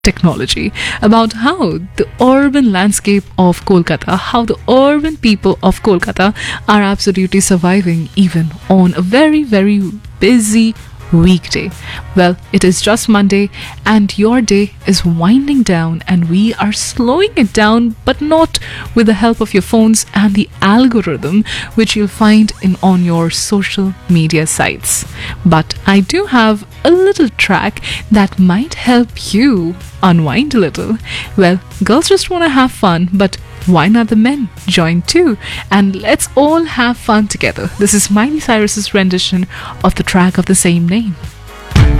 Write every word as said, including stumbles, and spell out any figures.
technology, about how the urban landscape of Kolkata, how the urban people of Kolkata are absolutely surviving even on a very, very busy weekday. Well, it is just Monday and your day is winding down, and we are slowing it down, but not with the help of your phones and the algorithm which you'll find in on your social media sites. But I do have a little track that might help you unwind a little. Well, girls just want to have fun, but why not the men join too? And let's all have fun together. This is Miley Cyrus's rendition of the track of the same name.